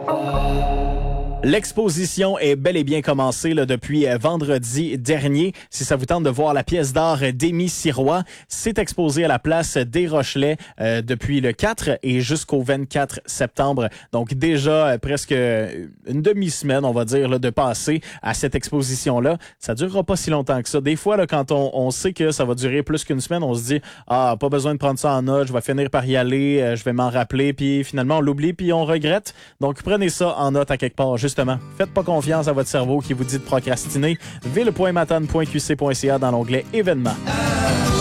L'exposition est bel et bien commencée là, depuis vendredi dernier. Si ça vous tente de voir la pièce d'art d'Émy Sirois, c'est exposé à la place des Rochelais depuis le 4 et jusqu'au 24 septembre. Donc déjà presque une demi-semaine, on va dire, là, de passer à cette exposition-là. Ça durera pas si longtemps que ça. Des fois, là, quand on sait que ça va durer plus qu'une semaine, on se dit « Ah, pas besoin de prendre ça en note, je vais finir par y aller, je vais m'en rappeler. » Puis finalement, on l'oublie puis on regrette. Donc prenez ça en note à quelque part, justement. Faites pas confiance à votre cerveau qui vous dit de procrastiner. ville.matane.qc.ca dans l'onglet événements.